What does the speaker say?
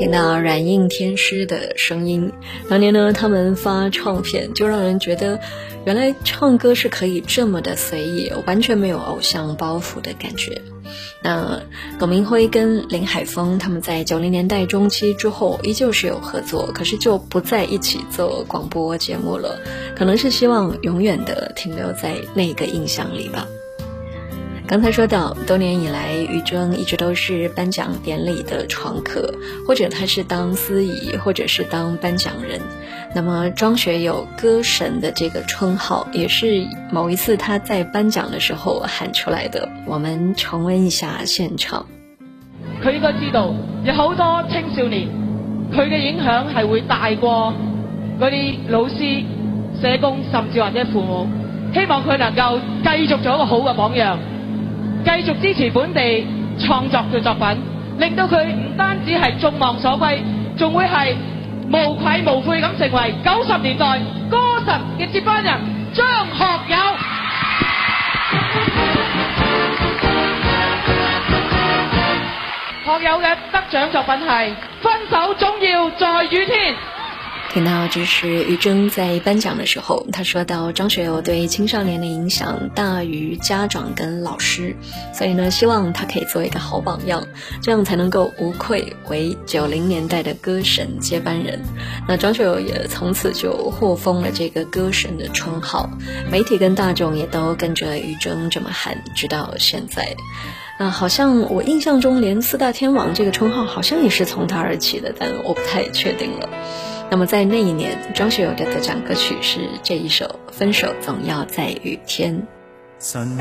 听到软硬天师的声音，当年呢他们发唱片就让人觉得原来唱歌是可以这么的随意，完全没有偶像包袱的感觉。那董明辉跟林海峰他们在90年代中期之后依旧是有合作，可是就不在一起做广播节目了，可能是希望永远的停留在那个印象里吧。刚才说到多年以来于正一直都是颁奖典礼的常客，或者他是当司仪，或者是当颁奖人。那么张学友歌神的这个称号也是某一次他在颁獎的時候喊出來的，我們重溫一下現場。 佢應該知道有好多青少年佢嘅影響係會大過嗰啲老師、社工甚至或者父母，希望佢能夠繼續做一個好嘅榜樣，繼續支持本地創作嘅作品，令到佢唔單止係眾望所歸，仲會係無愧無悔咁成為90年代歌神嘅接班人張學友。學友嘅得獎作品係《分手總要在雨天》。 听到这是于正在颁奖的时候，他说到张学友对青少年的影响大于家长跟老师，所以呢希望他可以做一个好榜样，这样才能够无愧为90年代的歌神接班人。那张学友也从此就获封了这个歌神的称号，媒体跟大众也都跟着于正这么喊，直到现在。好像我印象中连四大天王这个称号好像也是从他而起的，但我不太确定了。那么在那一年，张学友的得奖歌曲是这一首《分手总要在雨天》。